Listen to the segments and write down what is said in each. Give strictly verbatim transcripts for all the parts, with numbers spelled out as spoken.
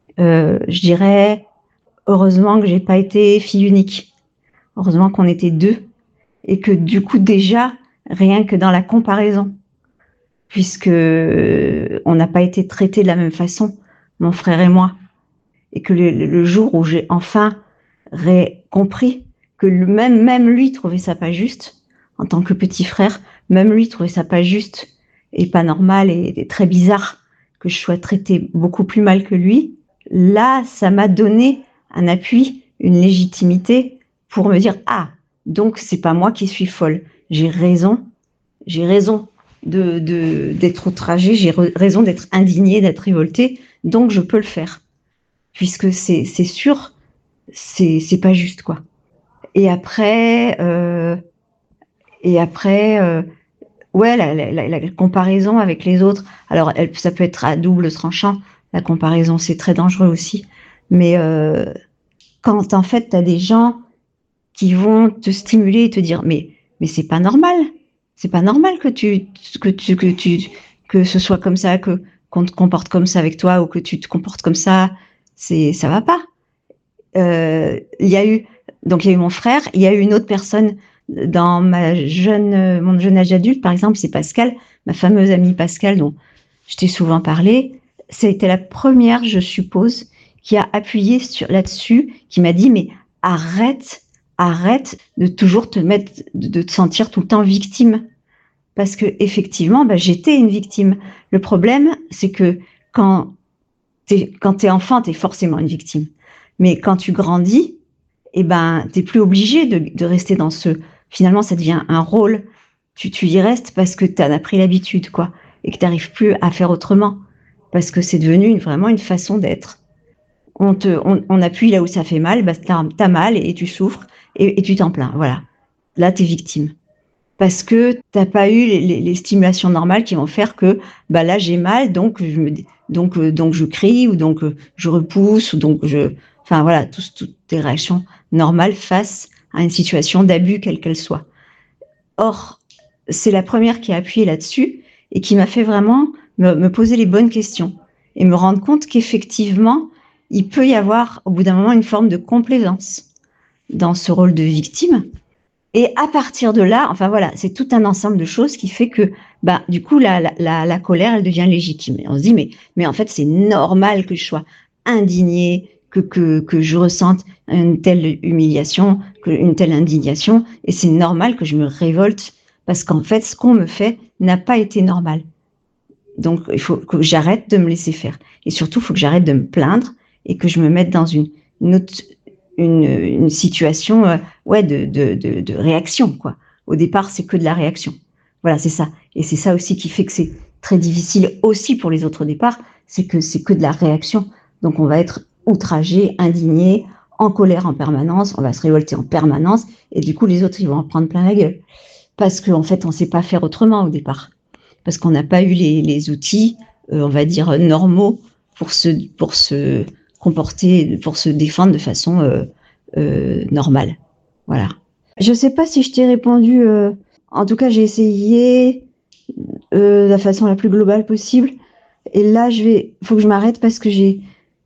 Euh, je dirais, heureusement que j'ai pas été fille unique. Heureusement qu'on était deux. Et que du coup, déjà, rien que dans la comparaison, puisque euh, on n'a pas été traités de la même façon, mon frère et moi. Et que le, le jour où j'ai enfin ré- compris que le, même, même lui trouvait ça pas juste, en tant que petit frère, même lui trouvait ça pas juste et pas normal et, et très bizarre que je sois traitée beaucoup plus mal que lui, là, ça m'a donné un appui, une légitimité pour me dire, ah, donc c'est pas moi qui suis folle, j'ai raison, j'ai raison de, de, d'être outragée, j'ai re- raison d'être indignée, d'être révoltée, donc je peux le faire puisque c'est, c'est sûr, c'est, c'est pas juste, quoi. Et après, euh, et après, euh, ouais, la, la, la, la comparaison avec les autres. Alors, elle, ça peut être à double tranchant. La comparaison, c'est très dangereux aussi. Mais euh, quand en fait, t'as des gens qui vont te stimuler et te dire, mais, mais c'est pas normal. C'est pas normal que tu, que tu, que tu, que ce soit comme ça, que qu'on te comporte comme ça avec toi ou que tu te comportes comme ça. C'est, ça va pas. Euh, il y a eu donc il y a eu mon frère, il y a eu une autre personne dans ma jeune mon jeune âge adulte, par exemple, c'est Pascal, ma fameuse amie Pascal dont je t'ai souvent parlé. Ça a été la première, je suppose, qui a appuyé sur là-dessus, qui m'a dit mais arrête, arrête de toujours te mettre, de, de te sentir tout le temps victime, parce que effectivement, bah, j'étais une victime. Le problème, c'est que quand t'es, quand t'es enfant, t'es forcément une victime. Mais quand tu grandis, eh ben, t'es plus obligé de, de rester dans ce. Finalement, ça devient un rôle. Tu, tu y restes parce que t'en as pris l'habitude, quoi, et que t'arrives plus à faire autrement, parce que c'est devenu une, vraiment une façon d'être. On te, on, on appuie là où ça fait mal, bah, t'as, t'as mal et, et tu souffres et, et tu t'en plains. Voilà. Là, t'es victime parce que t'as pas eu les, les, les stimulations normales qui vont faire que bah là j'ai mal donc je me donc euh, donc je crie ou donc euh, je repousse ou donc je enfin voilà tout, toutes tes réactions normales face à une situation d'abus quelle qu'elle soit. Or c'est la première qui a appuyé là-dessus et qui m'a fait vraiment me, me poser les bonnes questions et me rendre compte qu'effectivement il peut y avoir au bout d'un moment une forme de complaisance dans ce rôle de victime. Et à partir de là, enfin voilà, c'est tout un ensemble de choses qui fait que, bah, du coup, la, la, la, la colère, elle devient légitime. Et on se dit, mais, mais en fait, c'est normal que je sois indignée, que, que, que je ressente une telle humiliation, que, une telle indignation, et c'est normal que je me révolte, parce qu'en fait, ce qu'on me fait n'a pas été normal. Donc, il faut que j'arrête de me laisser faire. Et surtout, il faut que j'arrête de me plaindre et que je me mette dans une, une autre une, une situation euh, ouais, de, de, de, de réaction, quoi. Au départ, c'est que de la réaction. Voilà, c'est ça. Et c'est ça aussi qui fait que c'est très difficile aussi pour les autres au départ, c'est que c'est que de la réaction. Donc on va être outragé, indigné, en colère en permanence, on va se révolter en permanence, et du coup les autres ils vont en prendre plein la gueule. Parce qu'en fait on ne sait pas faire autrement au départ. Parce qu'on n'a pas eu les, les outils, euh, on va dire, normaux pour se, pour se comporter, pour se défendre de façon euh, euh, normale. Voilà. Je ne sais pas si je t'ai répondu. Euh, en tout cas, j'ai essayé euh, de la façon la plus globale possible. Et là, je vais, faut que je m'arrête parce que j'ai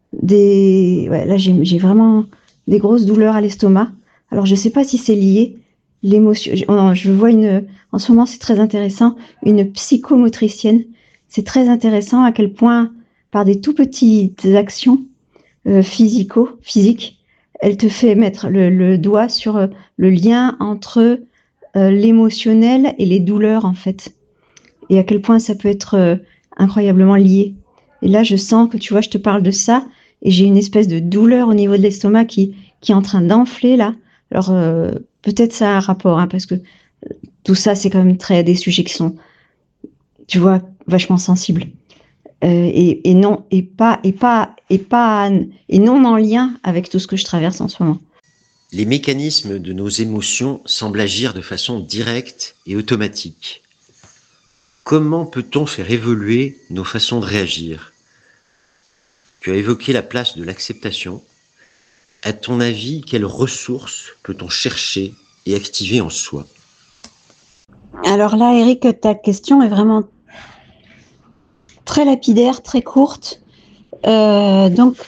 des, ouais, là j'ai, j'ai vraiment des grosses douleurs à l'estomac. Alors je ne sais pas si c'est lié. L'émotion, je, je vois une, en ce moment c'est très intéressant, une psychomotricienne. C'est très intéressant à quel point, par des tout petites actions euh, physico, physiques, elle te fait mettre le, le doigt sur euh, le lien entre euh, l'émotionnel et les douleurs en fait. Et à quel point ça peut être euh, incroyablement lié. Et là, je sens que, tu vois, je te parle de ça, et j'ai une espèce de douleur au niveau de l'estomac qui, qui est en train d'enfler, là. Alors, euh, peut-être ça a un rapport, hein, parce que tout ça, c'est quand même très des sujets qui sont, tu vois, vachement sensibles. Euh, et, et non, et pas, et pas, et pas, et non en lien avec tout ce que je traverse en ce moment. Les mécanismes de nos émotions semblent agir de façon directe et automatique. Comment peut-on faire évoluer nos façons de réagir ? Tu as évoqué la place de l'acceptation. À ton avis, quelles ressources peut-on chercher et activer en soi ? Alors là, Eric, ta question est vraiment très lapidaire, très courte. Euh, donc,